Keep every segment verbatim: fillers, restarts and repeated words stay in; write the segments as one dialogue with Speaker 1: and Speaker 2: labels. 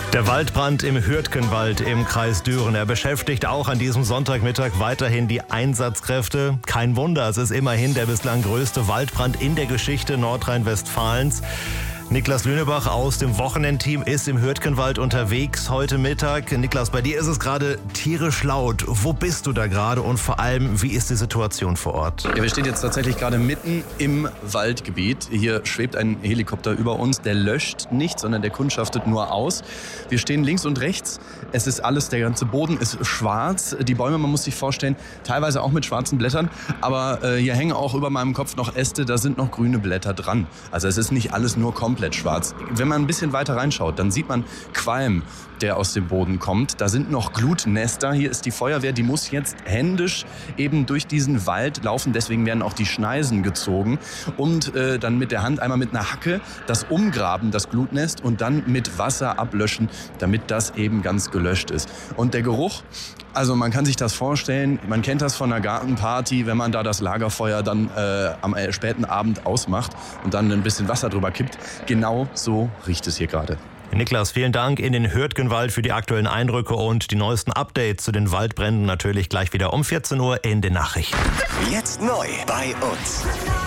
Speaker 1: Der Waldbrand im Hürtgenwald im Kreis Düren, er beschäftigt auch an diesem Sonntagmittag weiterhin die Einsatzkräfte. Kein Wunder, es ist immerhin der bislang größte Waldbrand in der Geschichte Nordrhein-Westfalens. Niklas Lünebach aus dem Wochenendteam ist im Hürtgenwald unterwegs heute Mittag. Niklas, bei dir ist es gerade tierisch laut. Wo bist du da gerade und vor allem, wie ist die Situation vor Ort?
Speaker 2: Ja, wir stehen jetzt tatsächlich gerade mitten im Waldgebiet. Hier schwebt ein Helikopter über uns. Der löscht nicht, sondern der kundschaftet nur aus. Wir stehen links und rechts. Es ist alles, der ganze Boden ist schwarz. Die Bäume, man muss sich vorstellen, teilweise auch mit schwarzen Blättern. Aber äh, hier hängen auch über meinem Kopf noch Äste, da sind noch grüne Blätter dran. Also es ist nicht alles nur komplett schwarz. Wenn man ein bisschen weiter reinschaut, dann sieht man Qualm, der aus dem Boden kommt. Da sind noch Glutnester. Hier ist die Feuerwehr, die muss jetzt händisch eben durch diesen Wald laufen. Deswegen werden auch die Schneisen gezogen und äh, dann mit der Hand einmal mit einer Hacke das umgraben, das Glutnest, und dann mit Wasser ablöschen, damit das eben ganz gelöscht ist. Und der Geruch, also man kann sich das vorstellen, man kennt das von einer Gartenparty, wenn man da das Lagerfeuer dann äh, am äh, späten Abend ausmacht und dann ein bisschen Wasser drüber kippt. Genau so riecht es hier gerade.
Speaker 1: Niklas, vielen Dank in den Hürtgenwald für die aktuellen Eindrücke und die neuesten Updates zu den Waldbränden natürlich gleich wieder um vierzehn Uhr in den Nachrichten.
Speaker 3: Jetzt neu bei uns.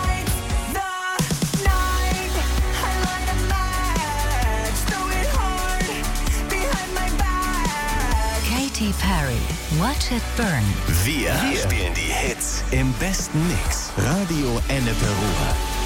Speaker 4: Katy Perry, Watch It Burn.
Speaker 3: Wir, Wir spielen die Hits im besten Mix. Radio Ennepe Ruhr.